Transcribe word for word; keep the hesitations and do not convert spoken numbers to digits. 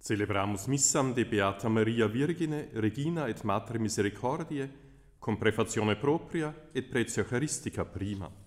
Celebramus missam de Beata Maria Virgine, Regina et Mater Misericordiae, com prefazione propria et pretio Eucharistica prima.